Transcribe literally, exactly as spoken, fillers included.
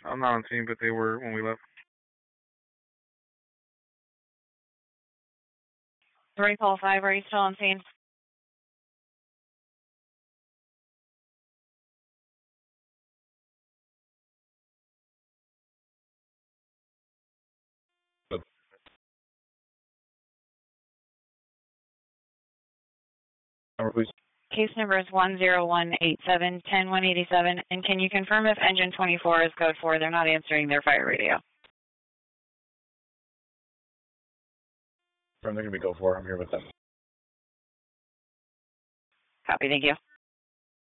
I'm not on scene, but they were when we left. Three call five, are you still on scene? Number, please. Case number is one zero one eight seven one zero one eight seven, and can you confirm if engine twenty-four is code four? They're not answering their fire radio. They're going to be go for. I'm here with them. Copy, thank you.